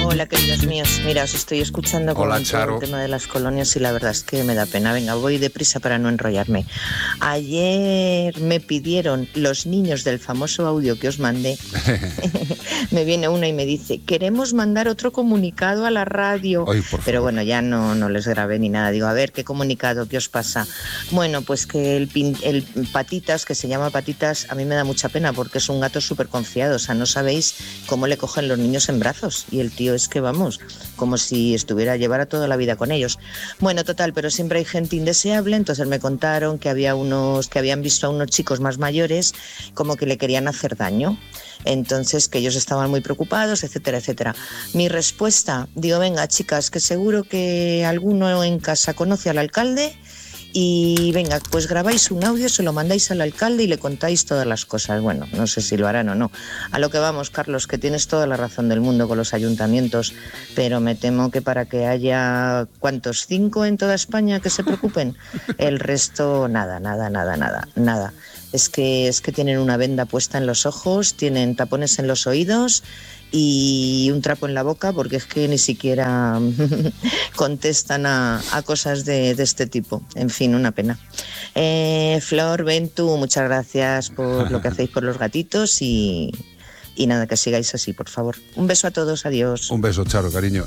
Hola, queridos míos. Mira, os estoy escuchando con todo el tema de las colonias y la verdad es que me da pena. Venga, voy deprisa para no enrollarme. Ayer me pidieron los niños del famoso audio que os mandé. Me viene una y me dice, queremos mandar otro comunicado a la radio. Ay, pero bueno, ya no les grabé ni nada. Digo, a ver, ¿qué comunicado? ¿Qué os pasa? Bueno, pues que el Patitas, que se llama Patitas, a mí me da mucha pena porque es un gato súper confiado. O sea, no sabéis cómo le cogen los niños en brazos. Y el tío es que vamos, como si llevara toda la vida con ellos. Bueno, total, pero siempre hay gente indeseable, entonces me contaron que había unos que habían visto a unos chicos más mayores como que le querían hacer daño. Entonces que ellos estaban muy preocupados, etcétera, etcétera. Mi respuesta, digo, venga chicas, que seguro que alguno en casa conoce al alcalde y venga, pues grabáis un audio, se lo mandáis al alcalde y le contáis todas las cosas. Bueno, no sé si lo harán o no. A lo que vamos, Carlos, que tienes toda la razón del mundo con los ayuntamientos, pero me temo que para que haya, ¿cuántos? 5 en toda España que se preocupen. El resto, nada. Es que tienen una venda puesta en los ojos, tienen tapones en los oídos y un trapo en la boca porque es que ni siquiera contestan a cosas de este tipo. En fin, una pena. Flor, Ventu, muchas gracias por lo que hacéis por los gatitos y nada, que sigáis así, por favor. Un beso a todos, adiós. Un beso, Charo, cariño.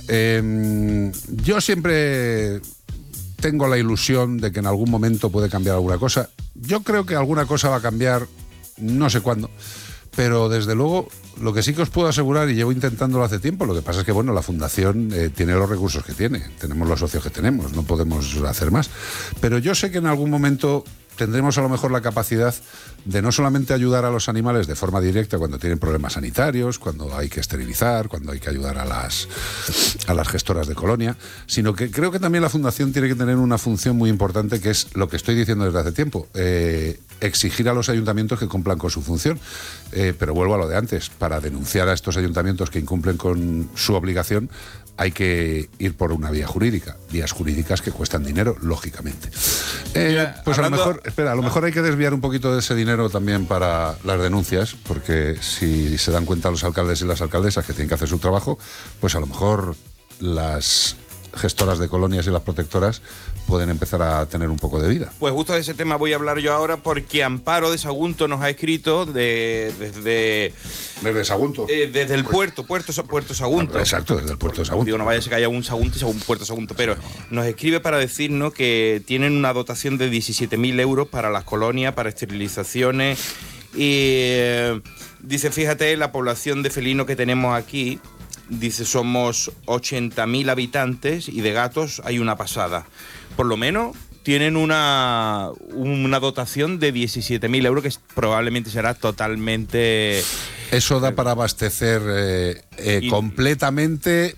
Yo siempre tengo la ilusión de que en algún momento puede cambiar alguna cosa. Yo creo que alguna cosa va a cambiar, no sé cuándo, pero desde luego lo que sí que os puedo asegurar, y llevo intentándolo hace tiempo, lo que pasa es que bueno, la fundación tiene los recursos que tiene, tenemos los socios que tenemos, no podemos hacer más, pero yo sé que en algún momento tendremos a lo mejor la capacidad de no solamente ayudar a los animales de forma directa cuando tienen problemas sanitarios, cuando hay que esterilizar, cuando hay que ayudar a las gestoras de colonia, sino que creo que también la fundación tiene que tener una función muy importante, que es lo que estoy diciendo desde hace tiempo, exigir a los ayuntamientos que cumplan con su función. Pero vuelvo a lo de antes, para denunciar a estos ayuntamientos que incumplen con su obligación hay que ir por una vía jurídica, vías jurídicas que cuestan dinero, lógicamente. Pues hablando... a lo mejor hay que desviar un poquito de ese dinero también para las denuncias, porque si se dan cuenta los alcaldes y las alcaldesas que tienen que hacer su trabajo, pues a lo mejor las gestoras de colonias y las protectoras pueden empezar a tener un poco de vida. Pues justo de ese tema voy a hablar yo ahora, porque Amparo de Sagunto nos ha escrito desde Sagunto. Desde el puerto Sagunto. Exacto, desde el puerto de Sagunto. Digo, no vaya a ser que haya un Sagunto y un puerto Sagunto, pero nos escribe para decirnos que tienen una dotación de 17.000 euros para las colonias, para esterilizaciones y dice, fíjate, la población de felinos que tenemos aquí, dice, somos 80.000 habitantes y de gatos hay una pasada. Por lo menos tienen una dotación de 17.000 euros que probablemente será totalmente... Eso da para abastecer completamente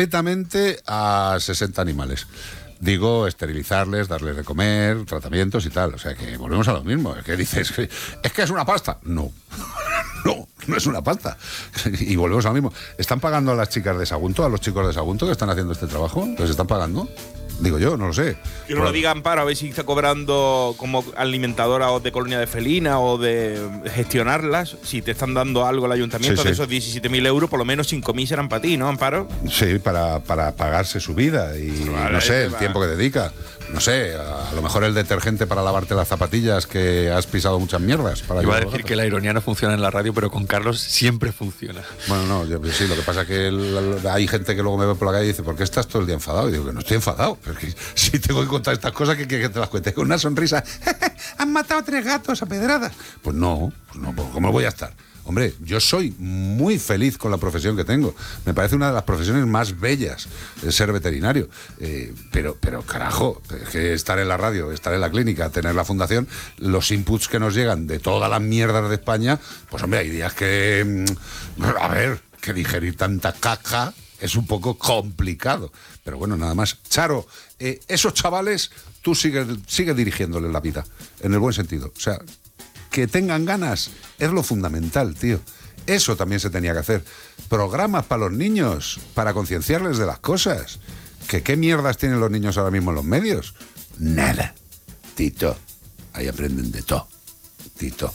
a 60 animales. Digo, esterilizarles, darles de comer, tratamientos y tal. O sea que volvemos a lo mismo. ¿Qué dices? ¿Es que es una pasta? No. No es una pasta. Y volvemos a lo mismo. ¿Están pagando a las chicas de Sagunto, a los chicos de Sagunto que están haciendo este trabajo? ¿Les están pagando? Digo yo, no lo sé. Que no lo diga Amparo, a ver si está cobrando como alimentadora o de colonia de felina o de gestionarlas. Si te están dando algo al ayuntamiento, sí, de esos 17.000 euros, por lo menos 5.000 serán para ti, ¿no, Amparo? Sí, para pagarse su vida y no sé, el tiempo que dedica. No sé, a lo mejor el detergente para lavarte las zapatillas, que has pisado muchas mierdas. Iba a decir que la ironía no funciona en la radio, pero con Carlos siempre funciona. Bueno, no, sí, lo que pasa es que hay gente que luego me ve por la calle y dice, ¿por qué estás todo el día enfadado? Y digo que no estoy enfadado, pero que si tengo que contar estas cosas, que te las cuente con una sonrisa. ¿Han matado 3 gatos a pedradas? Pues no, ¿cómo voy a estar? Hombre, yo soy muy feliz con la profesión que tengo. Me parece una de las profesiones más bellas, ser veterinario. Pero carajo, es que estar en la radio, estar en la clínica, tener la fundación, los inputs que nos llegan de todas las mierdas de España, pues hombre, hay días que... A ver, que digerir tanta caca es un poco complicado. Pero bueno, nada más. Charo, esos chavales, tú sigue dirigiéndoles la vida, en el buen sentido. O sea... que tengan ganas es lo fundamental, tío. Eso también se tenía que hacer. Programas para los niños, para concienciarles de las cosas. ¿Qué mierdas tienen los niños ahora mismo en los medios? Nada. Tito, ahí aprenden de todo. Tito.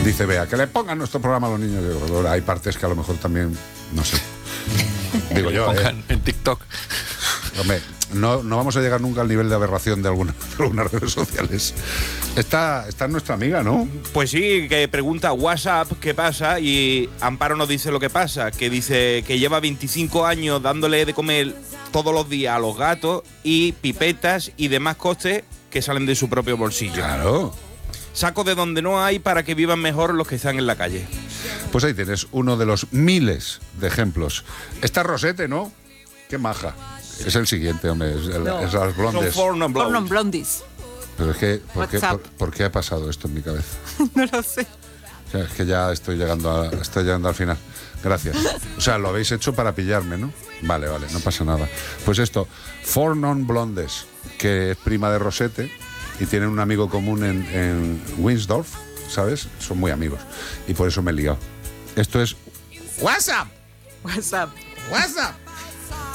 Dice Bea, que le pongan nuestro programa a los niños. Digo, hay partes que a lo mejor también, no sé. Digo yo, Pongan en TikTok. Hombre, no vamos a llegar nunca al nivel de aberración de algunas redes sociales. Está nuestra amiga, ¿no? Pues sí, que pregunta WhatsApp qué pasa y Amparo nos dice lo que pasa, que dice que lleva 25 años dándole de comer todos los días a los gatos y pipetas y demás costes que salen de su propio bolsillo. Claro. Saco de donde no hay para que vivan mejor los que están en la calle. Pues ahí tienes uno de los miles de ejemplos. Está Rosete, ¿no? Qué maja. Es el siguiente, hombre, es las blondes. Son Four Non Blondies. Pero es que, WhatsApp. ¿por qué ha pasado esto en mi cabeza? No lo sé. O sea, es que ya estoy llegando al final. Gracias. O sea, lo habéis hecho para pillarme, ¿no? Vale, no pasa nada. Pues esto, Four Non Blondes, que es prima de Rosete y tienen un amigo común en Winsdorf, ¿sabes? Son muy amigos. Y por eso me he liado. Esto es WhatsApp. WhatsApp. WhatsApp.